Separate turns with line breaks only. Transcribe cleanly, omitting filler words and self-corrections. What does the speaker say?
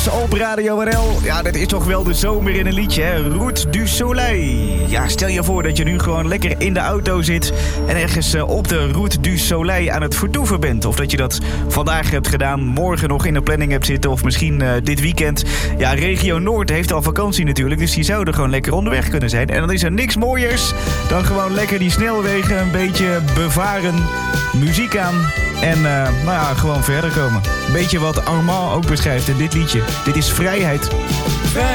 Op Radio NL, ja, dat is toch wel de zomer in een liedje, hè? Route du Soleil. Ja, stel je voor dat je nu gewoon lekker in de auto zit en ergens op de Route du Soleil aan het vertoeven bent. Of dat je dat vandaag hebt gedaan, morgen nog in de planning hebt zitten of misschien dit weekend. Ja, regio Noord heeft al vakantie natuurlijk, dus die zouden gewoon lekker onderweg kunnen zijn. En dan is er niks mooiers dan gewoon lekker die snelwegen een beetje bevaren, muziek aan en nou ja, gewoon verder komen. Beetje wat Armand ook beschrijft in dit liedje. Dit is vrijheid.